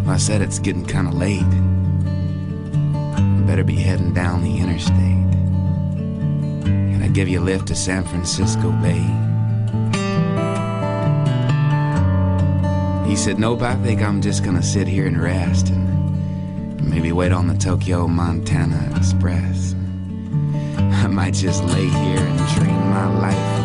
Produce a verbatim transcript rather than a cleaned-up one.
I said it's getting kind of late. Better be heading down the interstate. Can I give you a lift to San Francisco Bay? He said, nope, I think I'm just gonna sit here and rest and maybe wait on the Tokyo Montana Express. I might just lay here and dream my life